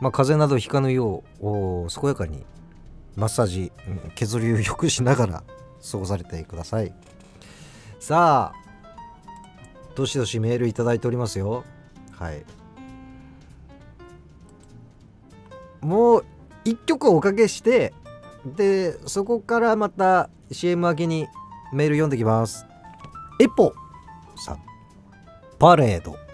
風邪などひかぬよう健やかにマッサージ、削りをよくしながら過ごされてください。さあどしどしメールいただいておりますよ。はい、もう一曲おかけして、でそこからまた CM 明けにメール読んできます。エポさん、パレード。